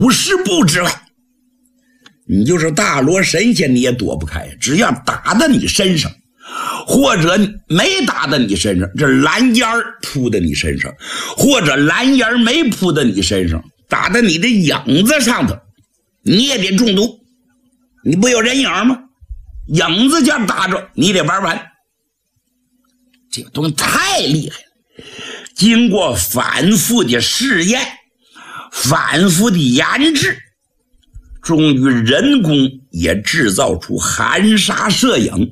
50步之外，你就是大罗神仙你也躲不开，只要打到你身上，或者没打到你身上，这蓝烟扑到你身上，或者蓝烟没扑到你身上，打到你的影子上头，你也得中毒。你不有人影吗？影子就打着你得玩完。这个东西太厉害了，经过反复的试验，反复的研制，终于人工也制造出含沙射影